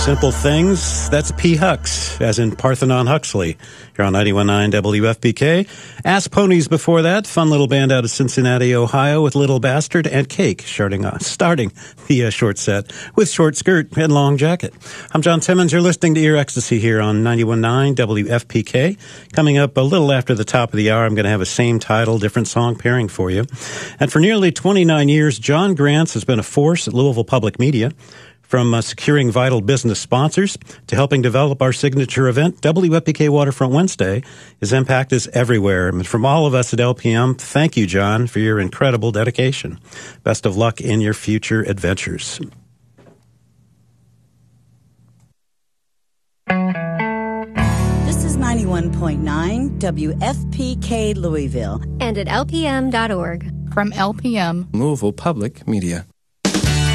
Simple Things. That's P. Hux, as in Parthenon Huxley. You're on 91.9 WFPK. Ask Ponies before that. Fun little band out of Cincinnati, Ohio, with Little Bastard and Cake starting the short set with Short Skirt and Long Jacket. I'm John Timmons. You're listening to Ear Ecstasy here on 91.9 WFPK. Coming up a little after the top of the hour, I'm going to have a same title, different song pairing for you. And for nearly 29 years, John Grants has been a force at Louisville Public Media. From securing vital business sponsors to helping develop our signature event, WFPK Waterfront Wednesday, his impact is everywhere. And from all of us at LPM, thank you, John, for your incredible dedication. Best of luck in your future adventures. This is 91.9 WFPK Louisville. And at LPM.org. From LPM, Louisville Public Media.